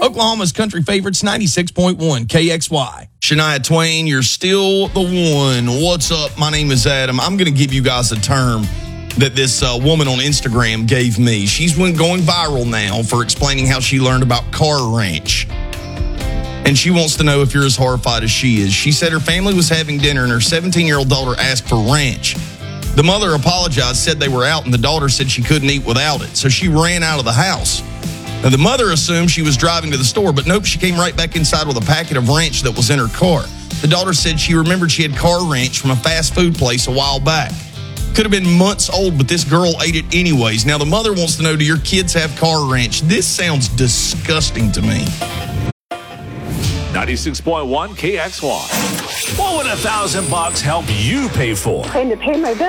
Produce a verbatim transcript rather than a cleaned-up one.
Oklahoma's country favorites, ninety-six point one K X Y. Shania Twain, you're still the one. What's up? My name is Adam. I'm going to give you guys a term that this uh, woman on Instagram gave me. She's been going viral now for explaining how she learned about car ranch. And she wants to know if you're as horrified as she is. She said her family was having dinner and her seventeen-year-old daughter asked for ranch. The mother apologized, said they were out, and the daughter said she couldn't eat without it. So she ran out of the house. Now, the mother assumed she was driving to the store, but nope, she came right back inside with a packet of ranch that was in her car. The daughter said she remembered she had car ranch from a fast food place a while back. Could have been months old, but this girl ate it anyways. Now, the mother wants to know, do your kids have car ranch? This sounds disgusting to me. ninety-six point one K X Y. What would a thousand bucks help you pay for? Trying to pay my bill.